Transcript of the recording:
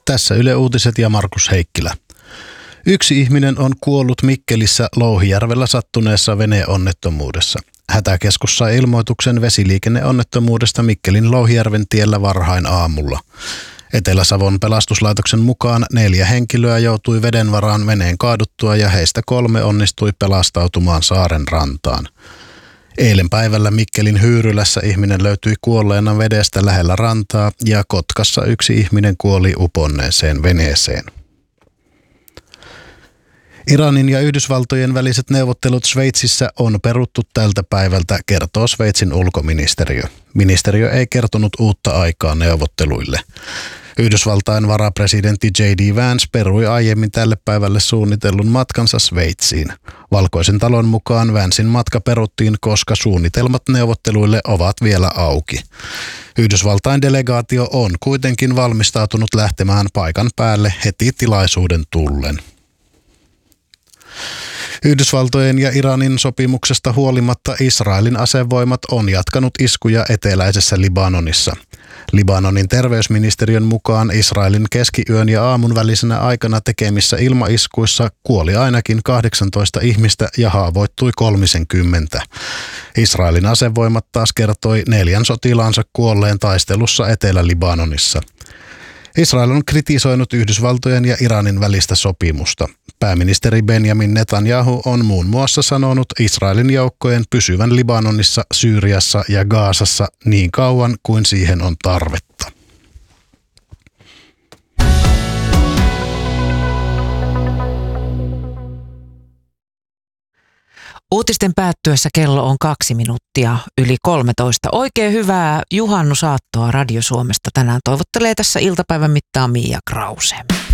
Tässä Yle Uutiset ja Markus Heikkilä. Yksi ihminen on kuollut Mikkelissä Louhijärvellä sattuneessa veneonnettomuudessa. Hätäkeskus sai ilmoituksen vesiliikenneonnettomuudesta Mikkelin Louhijärven tiellä varhain aamulla. Etelä-Savon pelastuslaitoksen mukaan 4 henkilöä joutui veden varaan veneen kaaduttua ja heistä 3 onnistui pelastautumaan saaren rantaan. Eilen päivällä Mikkelin Hyyrylässä ihminen löytyi kuolleena vedestä lähellä rantaa ja Kotkassa yksi ihminen kuoli uponneeseen veneeseen. Iranin ja Yhdysvaltojen väliset neuvottelut Sveitsissä on peruttu tältä päivältä, kertoo Sveitsin ulkoministeriö. Ministeriö ei kertonut uutta aikaa neuvotteluille. Yhdysvaltain varapresidentti J.D. Vance perui aiemmin tälle päivälle suunnitellun matkansa Sveitsiin. Valkoisen talon mukaan Vancen matka peruttiin, koska suunnitelmat neuvotteluille ovat vielä auki. Yhdysvaltain delegaatio on kuitenkin valmistautunut lähtemään paikan päälle heti tilaisuuden tullen. Yhdysvaltojen ja Iranin sopimuksesta huolimatta Israelin asevoimat on jatkanut iskuja eteläisessä Libanonissa. Libanonin terveysministeriön mukaan Israelin keskiyön ja aamun välisenä aikana tekemissä ilmaiskuissa kuoli ainakin 18 ihmistä ja haavoittui 30. Israelin asevoimat taas kertoi 4 sotilaansa kuolleen taistelussa Etelä-Libanonissa. Israel on kritisoinut Yhdysvaltojen ja Iranin välistä sopimusta. Pääministeri Benjamin Netanyahu on muun muassa sanonut Israelin joukkojen pysyvän Libanonissa, Syyriassa ja Gazassa niin kauan kuin siihen on tarvetta. Uutisten päättyessä kello on 2 minuuttia yli 13. Oikein hyvää juhannusaattoa Radio Suomesta tänään toivottelee tässä iltapäivän mittaan Mia Krause.